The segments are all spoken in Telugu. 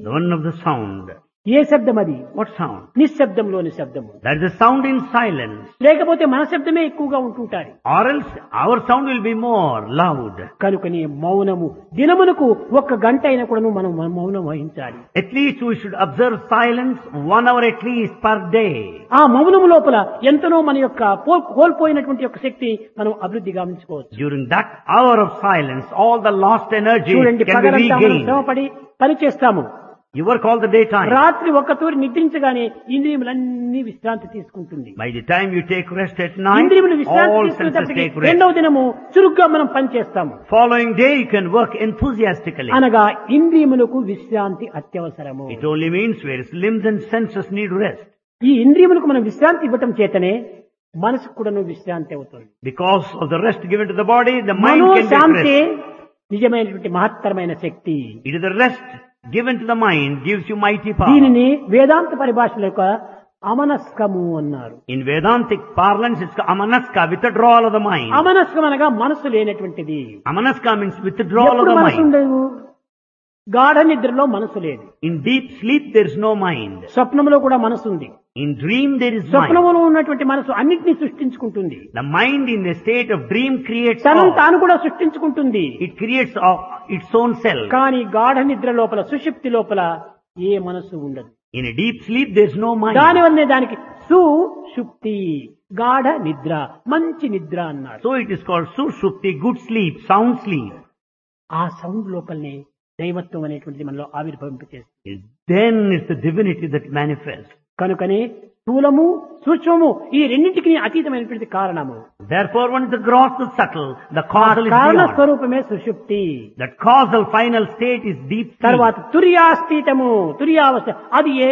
The one of the sound. ఏ శబ్దం అది? What sound? నిశ్శబ్దంలోని శబ్దము. That is the sound in silence. లేకపోతే మన శబ్దమే ఎక్కువగా ఉంటుంటారు. Or else our sound will be more loud. కనుకని మౌనము దినమునకు 1 గంట అయినా కూడా మనం మౌనం వహించాలి. At least we should observe silence 1 hour at least per day. ఆ మౌనము లోపల ఎంతనో మన యొక్క కోల్పోయినటువంటి యొక్క శక్తి మనం అభివృద్ధి గావించుకోవచ్చు. During that hour of silence, all the lost energy చూడండి, can be పగలంతా మనం regained. శ్రమపడి పని చేస్తాము. You work all the daytime. రాత్రి ఒక్కతూరి నిద్రించగానే ఇంద్రియములన్నీ విశ్రాంతి తీసుకుంటుంది. By the time you take rest at night, ఇంద్రియములు విశ్రాంతి all senses తీసుకునేటప్పటికి take rest. రెండవ దినము చురుగ్గా మనం పని చేస్తాము. Following day you can work enthusiastically. అనగా ఇంద్రియములకు విశ్రాంతి అత్యవసరము. It only means whereas limbs and senses need rest. ఈ ఇంద్రియములకు మనం విశ్రాంతి ఇవ్వటం చేతనే మనసుకు కూడాను విశ్రాంతి అవుతుంది. Because of the rest given to the body, the mind can take మనోశాంతి rest. నిజమైనటువంటి మహత్తరమైన శక్తి. It is the rest given to the mind gives you mighty power. దీనిని వేదాంత పరిభాషలో ఒక అమనస్కము అన్నారు. In Vedantic parlance, it's amanaska, withdrawal of the mind. అమనస్కం అనగా మనసు లేనటువంటిది. Amanaska means withdrawal of ఎప్పుడు the మనసు mind. ఉండదు? గాఢ నిద్రలో మనసు లేదు. In deep sleep, there is no mind. స్వప్నంలో కూడా మనసు ఉంది. In dream, there is mind. స్వప్నంలో ఉన్నటువంటి మనసు అన్నిటినీ సృష్టించుకుంటుంది. The mind in the state of dream creates తనను all. తాను కూడా సృష్టించుకుంటుంది. It creates its own self. కానీ గాఢ నిద్ర లోపల, సుషుప్తి లోపల ఏ మనసు ఉండదు. In a deep sleep, there is no mind. దానివల్లనే దానికి సుషుప్తి, గాఢ నిద్ర, మంచి నిద్ర అన్నారు. So it is called sushupti, good sleep, sound sleep. ఆ సౌండ్ లోపలనే దైవత్వం అనేటువంటిది మనలో ఆవిర్భవింపచేస్తుంది. Then it's the divinity that manifests. కనుకనే స్థూలము సూక్ష్మము ఈ రెండింటికి అతీతమైనటువంటి కారణము. Therefore, one is the gross, the subtle, the causal is కారణ beyond. స్వరూపమే సుషుప్తి. That causal final state is deep sleep. తర్వాత తుర్యాస్థితము, తుర్యావస్థ, అది ఏ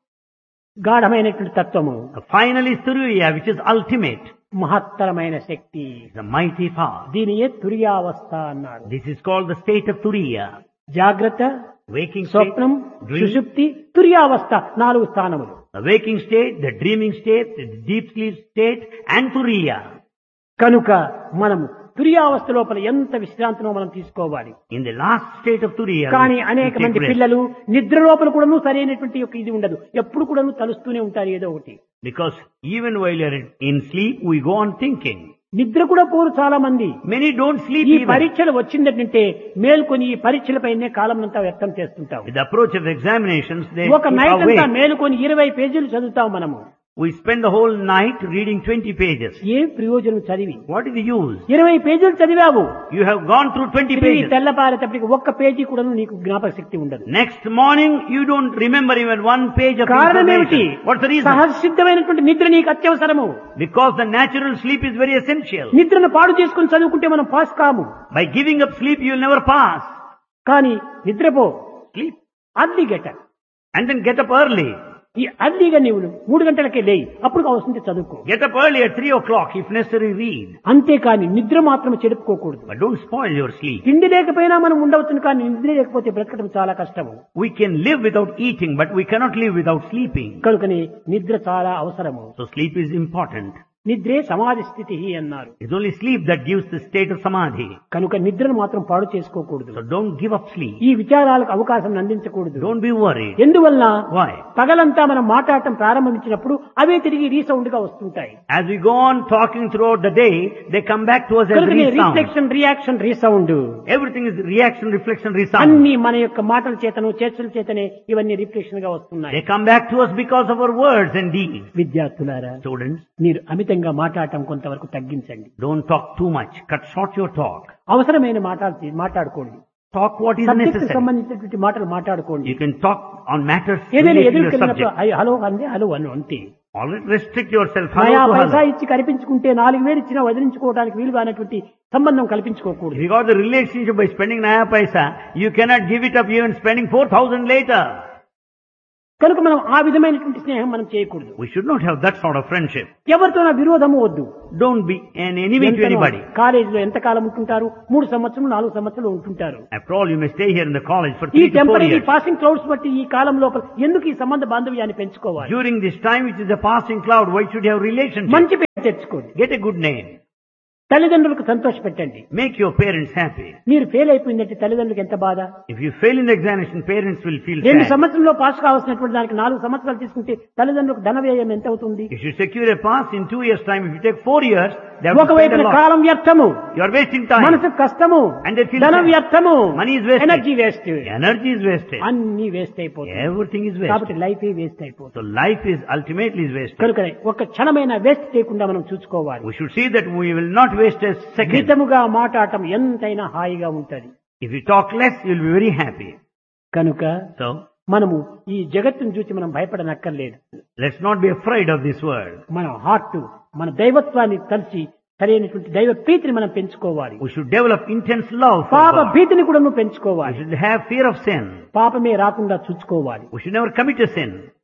గాఢమైనటువంటి తత్వము. Final is turiya, which is ultimate. మహత్తరమైన శక్తి. The mighty power. దీని ఏ తుర్యావస్థ అన్నారు. This is called the state of turiya. జాగ్రత్త, Waking state, స్వప్నం, dream, సుషుప్తి, తుర్యావస్థ 4 స్థానములు. the waking state, the dreaming state, the deep sleep state, and turiya. కనుక మనము తుర్యావస్థ లోపల ఎంత విశ్రాంతినో మనం తీసుకోవాలి. In the last state of turiya, కానీ we అనేక take మంది rest. పిల్లలు నిద్ర లోపల కూడాను సరైనటువంటి యొక్క ఇది ఉండదు. ఎప్పుడు కూడాను తలుస్తూనే ఉంటారు ఏదో ఒకటి. Because even while you are in sleep, we go on thinking. నిద్ర కూడా పోరు చాలా మంది. Many don't sleep ఈ even. పరీక్షలు వచ్చిందంటే మేల్కొని ఈ పరీక్షలపైనే కాలం అంతా వ్యర్థం చేస్తుంటాం. With the approach of examinations, they ఒక keep నైట్ అంతా awake. మేలుకొని 20 పేజీలు చదువుతాం మనము. We spend the whole night reading 20 pages. ఏం ప్రయోజనం చదివి? What is the use? 20 పేజీలు చదివావు, You have gone through 20 తిరిగి pages. తెల్లపారేటప్పటికి 1 పేజీ కూడా నీకు జ్ఞాపక శక్తి ఉండదు. Next morning, you don't remember even 1 page of కారణం ఏమిటి? information. What's the reason? సహసిద్ధమైనటువంటి నిద్ర నీకు అత్యవసరము. Because the natural sleep is very essential. నిద్రను పాడు చేసుకుని చదువుకుంటే మనం పాస్ కాము. By giving up sleep, you will never pass. కానీ నిద్రపో, Sleep. Early గెట. And then get up early. ఈ అర్లీగా నీవు 3 గంటలకే లేయి, అప్పుడు అవసరం చదువుకో. Get up early at 3 o'clock, if necessary, read. అంతేకాని నిద్ర మాత్రం చెడుపుకోకూడదు. But don't spoil your sleep. తిండి లేకపోయినా మనం ఉండవచ్చును, కానీ నిద్ర లేకపోతే బ్రతకడం చాలా కష్టము. We can live without eating, but we cannot live without sleeping. కనుకని నిద్ర చాలా అవసరము. So sleep is important. నిద్రే సమాధి స్థితి అన్నారు. It's only sleep that gives the state of samadhi. కనుక నిద్రను మాత్రం పాడు చేసుకోకూడదు. So don't give up sleep. ఈ విచారాలకు అవకాశం అందించకూడదు. Don't be worried. ఎందువల్ల Why? పగలంతా మనం మాట్లాడటం ప్రారంభించినప్పుడు అవే తిరిగి రీసౌండ్ గా వస్తుంటాయి. As we go on talking throughout the day, they come back to us as కనుక resound. Reflection, reaction, resound Everything is reaction, reflection, resound. అన్ని మన యొక్క మాటల చేతను చర్చల చేతనే ఇవన్నీ రిఫ్లెక్షన్ గా వస్తున్నాయి. They come back to us because of our words and deeds. విద్యార్థులారా, Students, మీరు అమితంగా మాట్లాడటం కొంతవరకు తగ్గించండి. don't talk too much. Cut short your talk. అవసరమైన మాట్లాడుకోండి. Talk what is subject necessary. సంబంధించినటువంటి మాటలు మాట్లాడుకోండి. You can talk on matters ఏదైనా related to ఎదురు your కలిగినప్పుడు subject. హలో అందే హలో అను అంతే. Always restrict yourself. నయా Hello to పైసా hello. ఇచ్చి కనిపించుకుంటే 4,000 ఇచ్చినా వదిలించుకోవడానికి వీలుగా అనేటువంటి సంబంధం If కల్పించుకోకూడదు. you got the relationship by spending naya paisa, you cannot give it up even spending 4,000 later. కనుక మనం ఆ విధమైనటువంటి స్నేహం మనం చేయకూడదు. We should not have that sort of friendship. ఎవరితో విరోధము వద్దు. Don't be an enemy to anybody. కాలేజీలో ఎంతకాలం ఉంటుంటారు? 3 సంవత్సరాలు 4 సంవత్సరాలు ఉంటుంటారు. After all, you may stay here in the college for ఈ 3 to 4 temporary years. Passing clouds బట్టి ఈ కాలం లోపల ఎందుకు ఈ సంబంధ బాంధవ్యాన్ని పెంచుకోవాలి? During this time, which is a passing cloud, why should you have relationship? మంచి పేరు తెచ్చుకోండి. Get a good name. తల్లిదండ్రులకు సంతోష పెట్టండి. Make your parents happy. మీరు ఫెయిల్ అయిపోయిందంటే తల్లిదండ్రులకు ఎంత బాధ. If you fail in the examination, parents will feel 2 sad. సంవత్సరంలో పాస్ కావాల్సినటువంటి దానికి 4 సంవత్సరాలు తీసుకుంటే తల్లిదండ్రులకు ధన వ్యయం ఎంత అవుతుంది? If you secure a pass in 2 years' time, if you take 4 years, they have to spend ఒకవైపు a lot. కాలం వ్యర్థము, You are wasting time. మనసు కష్టము, And they feel ధన sad. వ్యర్థము, Money is wasted. Energy waste, Energy is wasted. అన్ని వేస్ట్ అయిపోతుంది. Everything is కాబట్టి wasted. లైఫ్ వేస్ట్ అయిపోతుంది. So life is ultimately is wasted. కనుక ఒక క్షణమైన వేస్ట్ చేయకుండా మనం చూసుకోవాలి. We should see that we will not waste a second. మితముగా మాట్లాడటం ఎంతైనా హాయిగా ఉంటది. If you talk less, you will be very happy. కనుక So, మనము ఈ జగత్తును చూసి మనం భయపడనక్కర్లేదు. let's not be afraid of this world. మన హార్ట్, మన దైవత్వాన్ని కలిసి సరైనటువంటి దైవ ప్రీతిని మనం పెంచుకోవాలి. We should develop intense love for పాప God. భీతిని కూడా నువ్వు We పెంచుకోవాలి. should have fear of sin. పాపమే రాకుండా చూసుకోవాలి. We should never commit a sin.